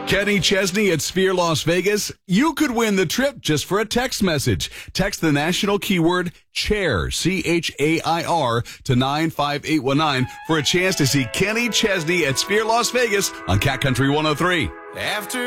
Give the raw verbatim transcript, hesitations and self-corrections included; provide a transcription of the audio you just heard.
Kenny Chesney at Sphere Las Vegas. You could win the trip just for a text message. Text the national keyword CHAIR, C H A I R, to nine five eight one nine for a chance to see Kenny Chesney at Sphere Las Vegas on Cat Country one oh three. After